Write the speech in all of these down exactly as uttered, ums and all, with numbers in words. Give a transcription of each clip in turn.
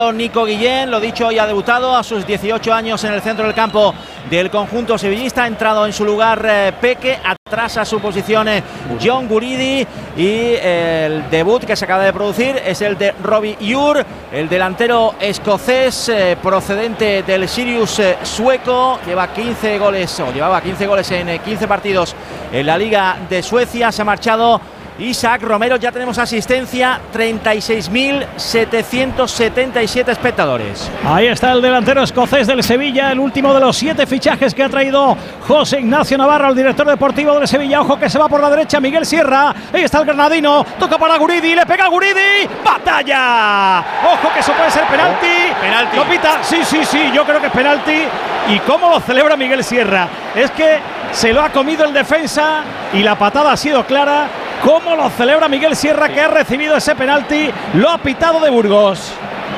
Nico Guillén, lo dicho, hoy ha debutado a sus dieciocho años en el centro del campo del conjunto sevillista. Ha entrado en su lugar eh, Peque, atrás a su posición eh, John Guridi, y eh, el debut que se acaba de producir es el de Robbie Ure, el delantero escocés eh, procedente del Sirius eh, sueco. Lleva quince goles, o llevaba quince goles en eh, quince partidos en la Liga de Suecia. Se ha marchado Isaac Romero. Ya tenemos asistencia, treinta y seis mil setecientos setenta y siete espectadores. Ahí está el delantero escocés del Sevilla, el último de los siete fichajes que ha traído José Ignacio Navarro, el director deportivo del Sevilla. Ojo que se va por la derecha Miguel Sierra. Ahí está el granadino, toca para Guridi, le pega a Guridi, ¡batalla! Ojo que eso puede ser penalti. Oh, penalti. Lo pita, sí, sí, sí, yo creo que es penalti. ¿Y cómo lo celebra Miguel Sierra? Es que se lo ha comido el defensa y la patada ha sido clara. ¿Cómo lo celebra Miguel Sierra, que ha recibido ese penalti? Lo ha pitado de Burgos.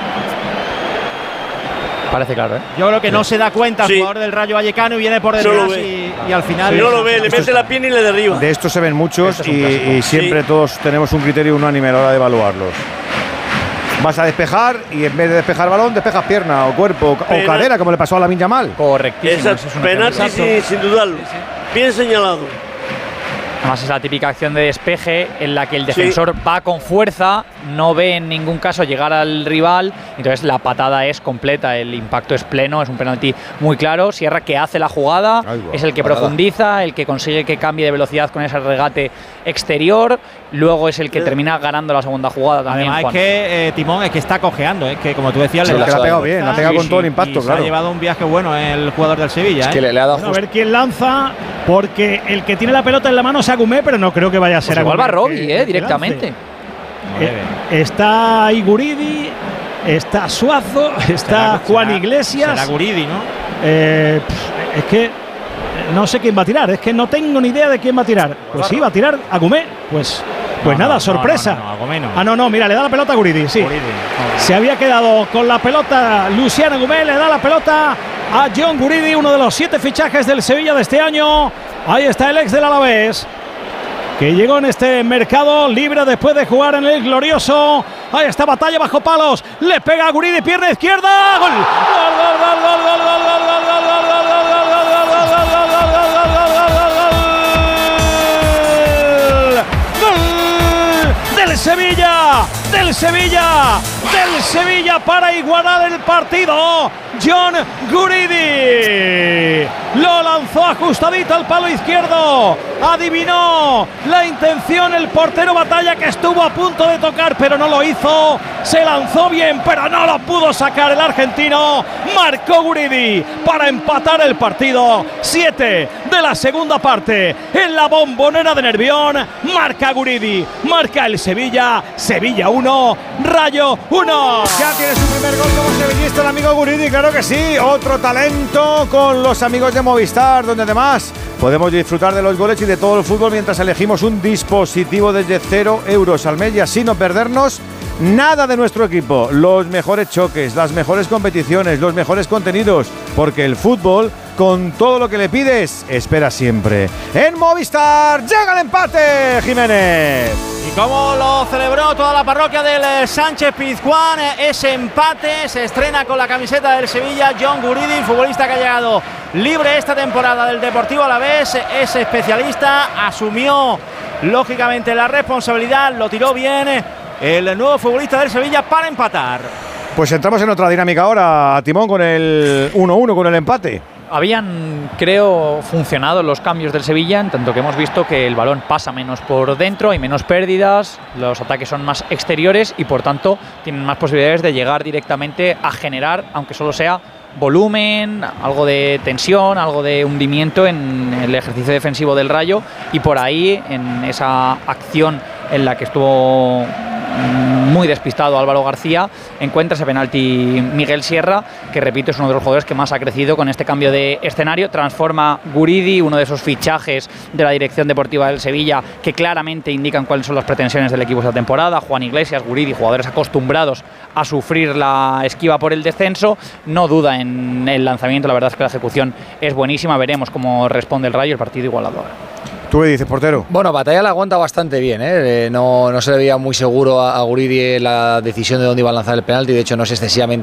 Parece claro, ¿eh? Yo creo que sí. No se da cuenta el sí. jugador del Rayo Vallecano y viene por detrás y, y al final… Si no lo ve, le mete la pierna y le derriba. De esto se ven muchos y, y siempre sí. todos tenemos un criterio unánime a la hora de evaluarlos. Vas a despejar y en vez de despejar balón, despejas pierna o cuerpo o, o cadera, como le pasó a Lamine Yamal. Correctísimo. Esa es penalti sin, sin dudarlo. Sí, sí. Bien señalado. Además es la típica acción de despeje en la que el defensor sí. va con fuerza, no ve en ningún caso llegar al rival, entonces la patada es completa, el impacto es pleno, es un penalti muy claro. Sierra, que hace la jugada, Ay, wow, es el que patada. profundiza, el que consigue que cambie de velocidad con ese regate exterior, luego es el que termina ganando la segunda jugada también. Además Juan. es que eh, Timón es que está cojeando, es que como tú decías, sí, le la, la ha pegado bien, la ha pegado sí, con todo el impacto, y claro. Se ha llevado un viaje bueno el jugador del Sevilla. Es ¿eh? que le, le ha dado bueno, a ver quién lanza, porque el que tiene la pelota en la mano es Agumé, pero no creo que vaya a ser pues Agumé. Igual va Robbie, eh, directamente. Eh, está Iguridi, está Suazo, está será, Juan será, Iglesias. Será Guridi, ¿no? Eh, pff, es que no sé quién va a tirar, es que no tengo ni idea de quién va a tirar. Pues sí, va a tirar Agumé. Pues, pues no, nada, no, sorpresa. No, no, no, no, ah, no, no, mira, le da la pelota a Guridi, sí. Guridi. Oh, Se había quedado con la pelota Luciano Agumé, le da la pelota a John Guridi, uno de los siete fichajes del Sevilla de este año. Ahí está el ex del Alavés, que llegó en este mercado libre después de jugar en el glorioso. Ahí está, batalla bajo palos, le pega a Guridi, pierna izquierda, gol. Gol, gol, gol, gol, gol, gol, gol, gol, gol, gol, gol, gol, gol, gol, del Sevilla, del Sevilla, del Sevilla para igualar el partido. John Guridi lo lanzó ajustadito al palo izquierdo, adivinó la intención el portero Batalla, que estuvo a punto de tocar pero no lo hizo, se lanzó bien pero no lo pudo sacar el argentino. Marcó Guridi para empatar el partido. Siete de la segunda parte en la Bombonera de Nervión. Marca Guridi, marca el Sevilla. Sevilla uno, Rayo uno. Ya tiene su primer gol como sevillista el amigo Guridi, claro que sí. Otro talento con los amigos de Movistar, donde además podemos disfrutar de los goles y de todo el fútbol mientras elegimos un dispositivo desde cero euros al mes, y así no perdernos nada de nuestro equipo. Los mejores choques, las mejores competiciones, los mejores contenidos, porque el fútbol, con todo lo que le pides, espera siempre. En Movistar llega el empate, Jiménez. Y cómo lo celebró toda la parroquia del Sánchez Pizjuán, ese empate. Se estrena con la camiseta del Sevilla John Guridi, futbolista que ha llegado libre esta temporada del Deportivo Alavés. Es especialista, asumió lógicamente la responsabilidad, lo tiró bien el nuevo futbolista del Sevilla para empatar. Pues entramos en otra dinámica ahora, Timón, con el uno uno, con el empate. Habían, creo, funcionado los cambios del Sevilla, en tanto que hemos visto que el balón pasa menos por dentro, hay menos pérdidas, los ataques son más exteriores y por tanto tienen más posibilidades de llegar directamente a generar, aunque solo sea volumen, algo de tensión, algo de hundimiento en el ejercicio defensivo del Rayo, y por ahí, en esa acción en la que estuvo muy despistado Álvaro García, encuentra ese penalti Miguel Sierra, que repito es uno de los jugadores que más ha crecido con este cambio de escenario. Transforma Guridi, uno de esos fichajes de la dirección deportiva del Sevilla que claramente indican cuáles son las pretensiones del equipo esta temporada. Juan Iglesias, Guridi, jugadores acostumbrados a sufrir la esquiva por el descenso. No duda en el lanzamiento, la verdad es que la ejecución es buenísima. Veremos cómo responde el Rayo, el partido igualado ahora. ¿Tú qué dices, portero? Bueno, Batalla la aguanta bastante bien, ¿eh? No, no se le veía muy seguro a, a Guridi la decisión de dónde iba a lanzar el penalti, de hecho no es excesivamente